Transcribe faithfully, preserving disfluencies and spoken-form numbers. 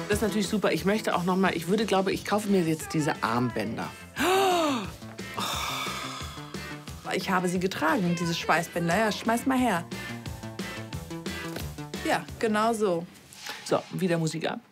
Das ist natürlich super. Ich möchte auch noch mal, ich würde, glaube ich, kaufe mir jetzt diese Armbänder. Ich habe sie getragen, diese Schweißbänder. Ja, schmeiß mal her. Ja, genau so. So, wieder Musik ab.